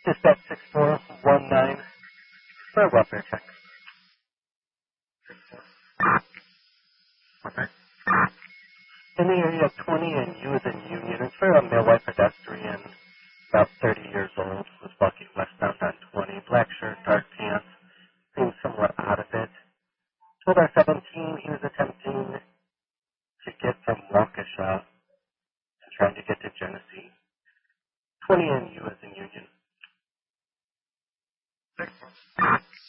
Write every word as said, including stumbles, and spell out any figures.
Dispatch six four one nine for a welfare check. Okay. In the area of twenty and U is in Union. It's for a male white pedestrian, about thirty years old, was walking westbound on twenty, black shirt, dark pants, seemed somewhat out of it. twelve R seventeen, he was attempting to get from Waukesha and trying to get to Genesee. twenty and U is in Union. Six.